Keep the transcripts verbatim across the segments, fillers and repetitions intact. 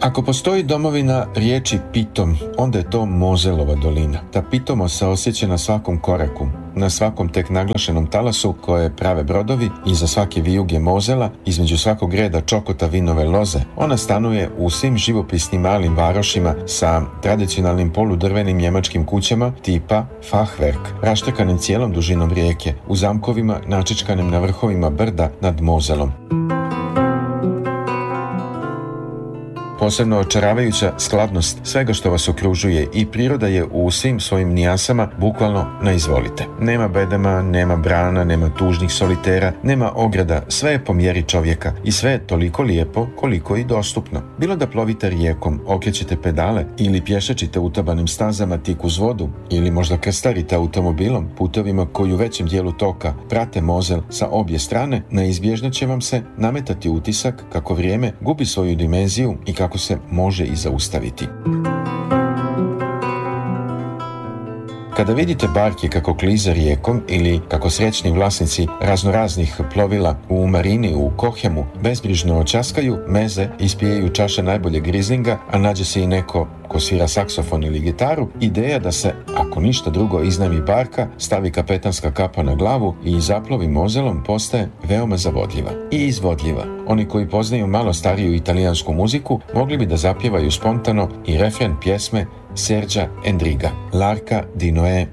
Ako postoji domovina riječi pitom, onda je to Mozelova dolina. Ta pitomost se osjeća na svakom koraku, na svakom tek naglašenom talasu koje prave brodovi, iza svake vijuge Mozela, između svakog reda čokota vinove loze. Ona stanuje u svim živopisnim malim varošima sa tradicionalnim poludrvenim njemačkim kućama tipa Fachwerk, raštekanim cijelom dužinom rijeke, u zamkovima načičkanim na vrhovima brda nad Mozelom. Posebno očaravajuća skladnost svega što vas okružuje i priroda je u svim svojim nijansama bukvalno na izvolite. Nema bedema, nema brana, nema tužnih solitera, nema ograda, sve je po mjeri čovjeka i sve je toliko lijepo koliko i dostupno. Bilo da plovite rijekom, okrećete pedale ili pješačite utabanim stazama tik uz vodu ili možda krstarite automobilom putovima koji u većem dijelu toka prate Mozel sa obje strane, neizbježno će vam se nametati utisak kako vrijeme gubi svoju dimenziju i kako se može i zaustaviti. Kada vidite barke kako klize rijekom ili kako srećni vlasnici raznoraznih plovila u marini u Kohemu bezbrižno očaskaju, meze, ispijaju čaše najbolje grizlinga, a nađe se i neko ko svira saksofon ili gitaru, ideja da se, ako ništa drugo, iznajmi barka, stavi kapetanska kapa na glavu i zaplovi Mozelom postaje veoma zavodljiva i izvodljiva. Oni koji poznaju malo stariju italijansku muziku mogli bi da zapjevaju spontano i refren pjesme Sergea Endriga, L'Arca di Noè.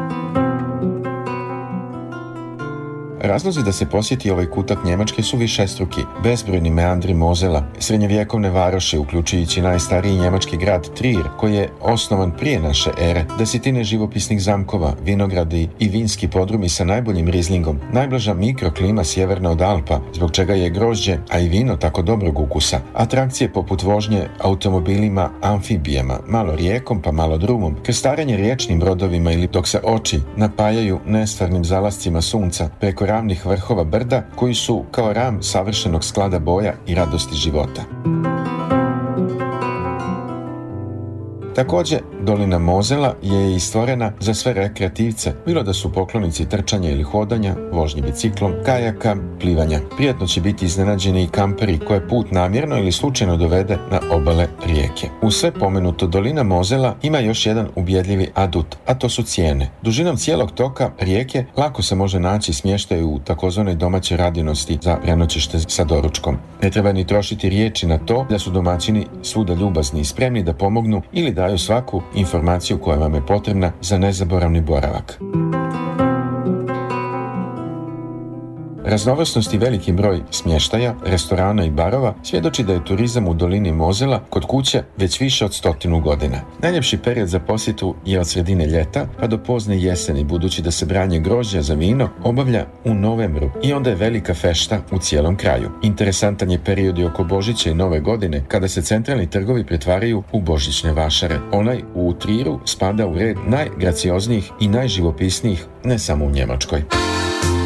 Razlozi da se posjeti ovaj kutak Njemačke su višestruki. Bezbrojni meandri Mozela, srednjovjekovne varoše, uključujući najstariji njemački grad Trier, koji je osnovan prije naše ere, desetine živopisnih zamkova, vinogradi i vinski podrumi sa najboljim rizlingom, najblaža mikroklima sjeverna od Alpa, zbog čega je grožđe, a i vino tako dobrog ukusa, atrakcije poput vožnje automobilima amfibijama, malo rijekom pa malo drumom, krstarenje riječnim brodovima ili dok se oči napajaju nestvarnim zalascima sunca preko ravnih vrhova brda koji su kao ram savršenog sklada boja i radosti života. Također, dolina Mozela je i stvorena za sve rekreativce, bilo da su poklonici trčanja ili hodanja, vožnje biciklom, kajaka, plivanja. Prijatno će biti iznenađeni i kamperi koje put namjerno ili slučajno dovede na obale rijeke. U sve pomenuto, dolina Mozela ima još jedan ubjedljivi adut, a to su cijene. Dužinom cijelog toka rijeke lako se može naći smještaj u takozvanoj domaćoj radinosti za prenoćište sa doručkom. Ne treba ni trošiti riječi na to da su domaćini svuda ljubazni i spremni da pomognu ili daju svaku informaciju koja vam je potrebna za nezaboravni boravak. Raznovrsnost i veliki broj smještaja, restorana i barova svjedoči da je turizam u dolini Mozela kod kuće već više od stotinu godina. Najljepši period za posjetu je od sredine ljeta pa do pozne jeseni, budući da se branje grožđa za vino obavlja u novembru i onda je velika fešta u cijelom kraju. Interesantan je period i oko Božića i Nove godine, kada se centralni trgovi pretvaraju u božićne vašare. Onaj u Trieru spada u red najgracioznijih i najživopisnijih, ne samo u Njemačkoj.